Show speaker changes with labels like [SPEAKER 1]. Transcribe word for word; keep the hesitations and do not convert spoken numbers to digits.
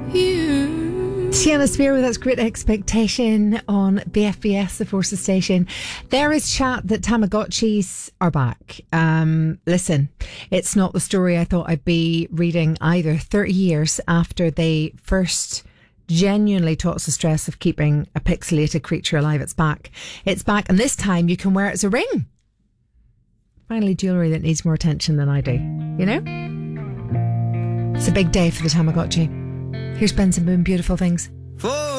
[SPEAKER 1] you.
[SPEAKER 2] Tiana Spear with That's Great Expectation on B F B S, the Forces station. There is chat that Tamagotchis are back. Um, listen, it's not the story I thought I'd be reading either. thirty years after they first genuinely taught us the stress of keeping a pixelated creature alive, it's back. It's back, and this time you can wear it as a ring. Finally, jewellery that needs more attention than I do, you know? It's a big day for the Tamagotchi. Here's Benson Boone, Beautiful Things.
[SPEAKER 1] For